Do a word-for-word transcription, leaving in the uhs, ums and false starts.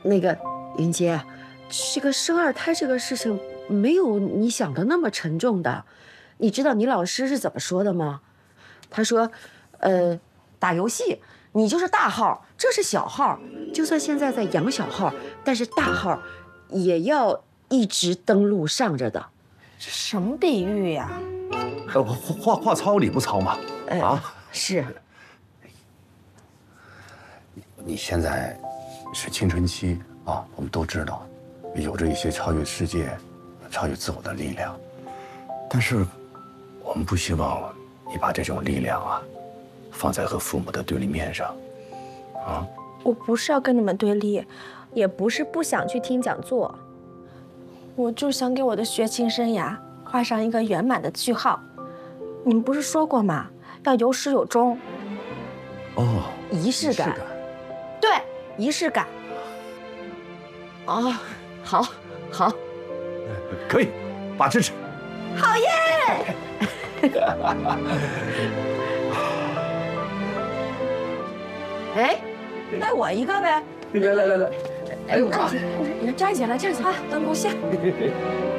那个云杰，这个生二胎这个事情没有你想的那么沉重的。你知道你老师是怎么说的吗？他说，呃，打游戏你就是大号，这是小号，就算现在在养小号，但是大号也要一直登录上着的。 这什么比喻呀？ 呃，话话糙理不糙嘛。 呃、 啊， 是。 你现在是青春期啊，我们都知道，有着一些超越世界、超越自我的力量，但是我们不希望你把这种力量啊，放在和父母的对立面上，啊。 我不是要跟你们对立，也不是不想去听讲座，我就想给我的学琴生涯画上一个圆满的句号。你们不是说过吗？要有始有终。 哦， 仪式感。 对，仪式感。 哦，好，好， 可以，爸支持。 好耶！ 哎，带我一个呗。 来来来来， 哎呦，站起来，站起来， 好，灯光下。